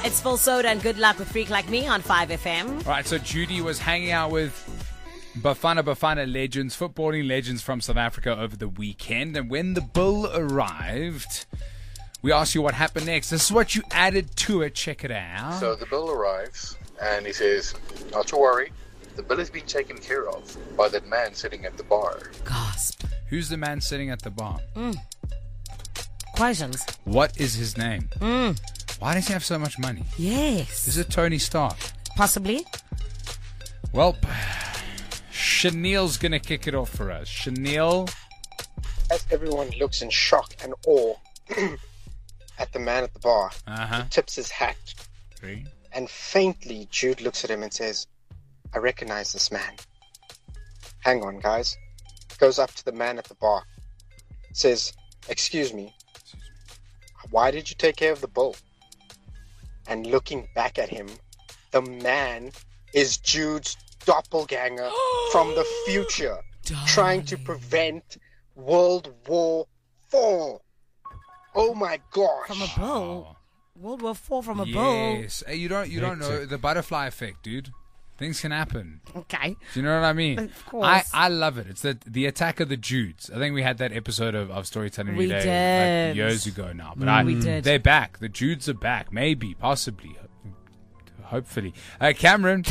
It's Full Soda and Good Luck with Freak Like Me on 5FM. All right, so Judy was hanging out with Bafana legends, footballing legends from South Africa over the weekend. And when the bill arrived, we asked you what happened next. This is what you added to it. Check it out. So the bill arrives and he says, not to worry, the bill has been taken care of by that man sitting at the bar. Gasp. Who's the man sitting at the bar? Questions. What is his name? Why does he have so much money? Yes. Is it Tony Stark? Possibly. Well, Chanel's going to kick it off for us. Chanel. As everyone looks in shock and awe at the man at the bar, he tips his hat. 3. And faintly, Jude looks at him and says, I recognize this man. Hang on, guys. Goes up to the man at the bar. Says, excuse me. Why did you take care of the bill? And looking back at him, the man is Jude's doppelganger from the future, trying to prevent World War IV. Oh my gosh. From a bowl. World War IV from a bowl. Yes. Hey, you don't know the butterfly effect, dude. Things can happen. Okay. Do you know what I mean? Of course. I love it. It's the attack of the Judes. I think we had that episode of Storytelling We Relay did. like years ago now. But we did. They're back. The Judes are back. Maybe, possibly, hopefully. Cameron.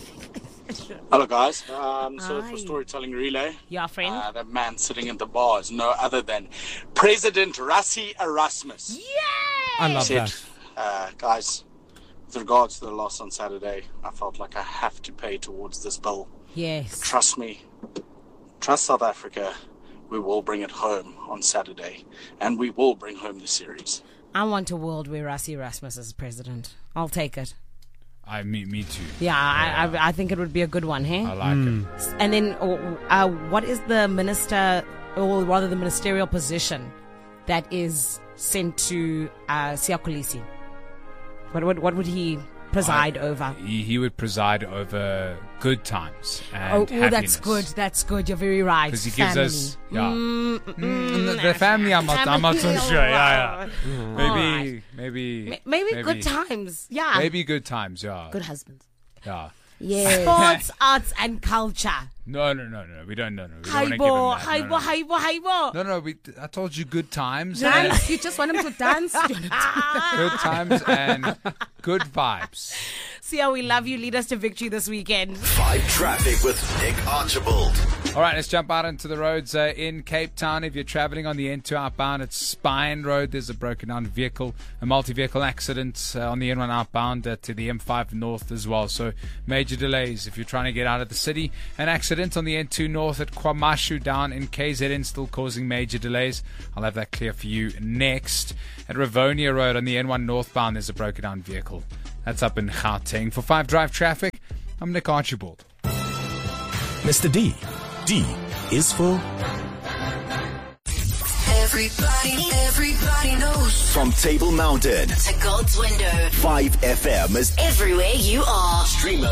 Hello, guys. So for Storytelling Relay, Your friend? that man sitting in the bar is no other than President Rassie Erasmus. I love Said, that. guys, with regards to the loss on Saturday, I felt like I have to pay towards this bill. Yes. Trust me. Trust South Africa. We will bring it home on Saturday. And we will bring home the series. I want a world where Rassie Erasmus is president. I'll take it. Me too. Yeah, I think it would be a good one, hey? I like it. And then, what is the minister, or rather the ministerial position that is sent to Siya Kolisi? What would he preside over? He would preside over good times and happiness. That's good. You're very right. Because he gives us, the family. I'm not so sure. Yeah. Maybe good times. Yeah. Maybe good times. Yeah. Good husbands. Yeah. Yeah. Sports, arts, and culture. No. We don't. No. We don't want to give him that. Hi-bo. No. I told you good times. Dance. You just want him to dance. Good times and good vibes. Siya, we love you. Lead us to victory this weekend. 5 Traffic with Nick Archibald. All right, let's jump out into the roads in Cape Town. If you're traveling on the N2 outbound, it's Spine Road. There's a broken down vehicle, a multi-vehicle accident on the N1 outbound to the M5 north as well. So major delays if you're trying to get out of the city. An accident on the N2 north at Kwamashu down in KZN still causing major delays. I'll have that clear for you next. At Rivonia Road on the N1 northbound, there's a broken down vehicle. That's up in Gauteng. For 5 Drive Traffic, I'm Nick Archibald. Mr. D. D is for... Everybody knows. From Table Mountain To God's window. 5FM is Everywhere you are. Stream